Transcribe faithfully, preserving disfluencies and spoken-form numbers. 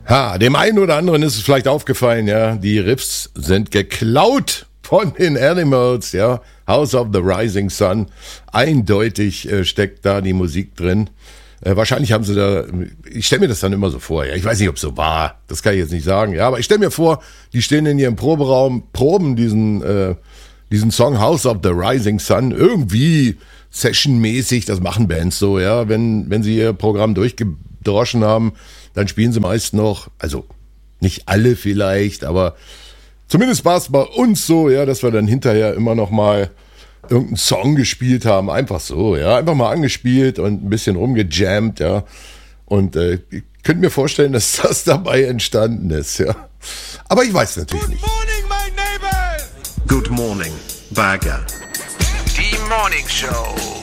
Ha, dem einen oder anderen ist es vielleicht aufgefallen, ja, die Riffs sind geklaut von den Animals, ja. House of the Rising Sun. Eindeutig äh, steckt da die Musik drin. Äh, wahrscheinlich haben sie da, ich stelle mir das dann immer so vor, ja. Ich weiß nicht, ob es so war, das kann ich jetzt nicht sagen, ja. Aber ich stelle mir vor, die stehen in ihrem Proberaum, proben diesen, äh, diesen Song House of the Rising Sun irgendwie sessionmäßig, das machen Bands so, ja. Wenn, wenn sie ihr Programm durchgedroschen haben, dann spielen sie meist noch, also nicht alle vielleicht, aber zumindest war es bei uns so, ja, dass wir dann hinterher immer noch mal irgendeinen Song gespielt haben, einfach so, ja, einfach mal angespielt und ein bisschen rumgejammt, ja, und äh, ich könnte mir vorstellen, dass das dabei entstanden ist, ja, aber ich weiß natürlich nicht. Good morning, my neighbors! Good morning, Bagger. Die Morning Show.